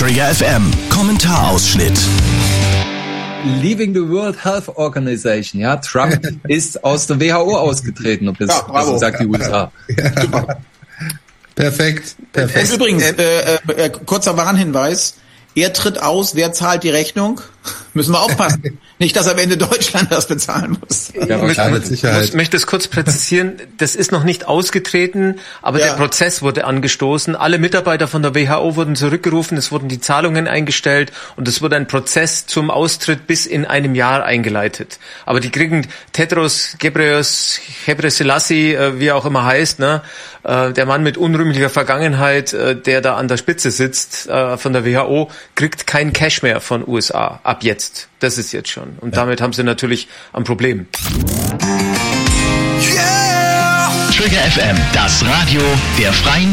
Trigger FM Kommentarausschnitt. Leaving the World Health Organization. Ja, Trump ist aus der WHO ausgetreten. Und das sagt die USA. Ja. Perfekt. Und übrigens, kurzer Warnhinweis. Er tritt aus, wer zahlt die Rechnung? Müssen wir aufpassen. Nicht, dass am Ende Deutschland das bezahlen muss. Ich möchte es kurz präzisieren. Das ist noch nicht ausgetreten, aber der Prozess wurde angestoßen. Alle Mitarbeiter von der WHO wurden zurückgerufen, es wurden die Zahlungen eingestellt und es wurde ein Prozess zum Austritt bis in einem Jahr eingeleitet. Aber die kriegen Tedros Ghebreyesus, wie er auch immer heißt, ne? Der Mann mit unrühmlicher Vergangenheit, der da an der Spitze sitzt von der WHO, kriegt kein Cash mehr von USA. Ab jetzt. Das ist jetzt schon. Und damit haben sie natürlich ein Problem. Trigger FM, das Radio der Freien